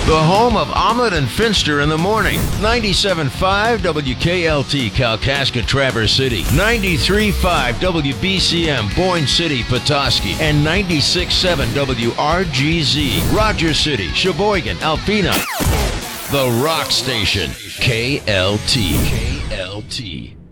The home of Omelet and Finster in the morning. 97.5 WKLT Kalkaska Traverse City. 93.5 WBCM Boyne City Petoskey. And 96.7 WRGZ Rogers City, Sheboygan, Alpena. The Rock Station. KLT. KLT.